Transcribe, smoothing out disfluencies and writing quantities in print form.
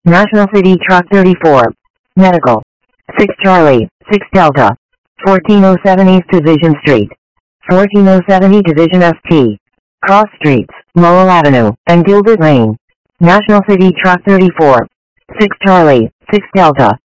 National City Truck 34. Medical. 6 Charlie, 6 Delta. 1407 East Division Street. 1407 E Division ST. Cross Streets, Lowell Avenue, and Gilbert Lane. National City Truck 34. 6 Charlie, 6 Delta.